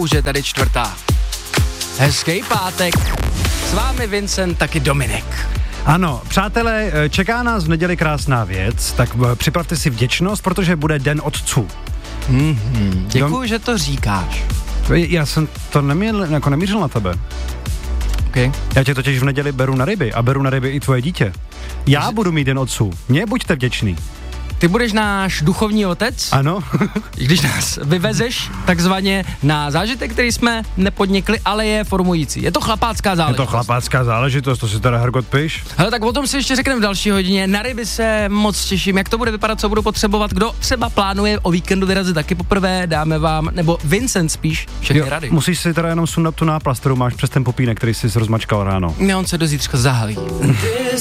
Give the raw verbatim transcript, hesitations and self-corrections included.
už je tady čtvrtá. Hezký pátek. S vámi Vincent, taky Dominik. Ano, přátelé, čeká nás v neděli krásná věc, tak připravte si vděčnost, protože bude Den otců. Mm-hmm. Děkuju, Dom... že to říkáš. Já jsem to neměl, jako nemířil na tebe. Okay. Já tě totiž v neděli beru na ryby a beru na ryby i tvoje dítě. Já Jsi... budu mít Den otců, mě buďte vděčný. Ty budeš náš duchovní otec? Ano. Když nás vyvezeš takzvaně na zážitek, který jsme nepodnikli, ale je formující. Je to chlapácká záležitost. Je to chlapácká záležitost, to si teda Hergot piš. Hele, tak o tom si ještě řekneme v další hodině. Na ryby se moc těším, jak to bude vypadat, co budu potřebovat. Kdo třeba plánuje o víkendu vyrazit taky poprvé, dáme vám, nebo Vincent spíš, všechny jo, rady. Musíš si teda jenom sundat tu náplast, kterou máš přes ten popínek, který jsi rozmačkal ráno. Ne, on se do zítřka zahalí.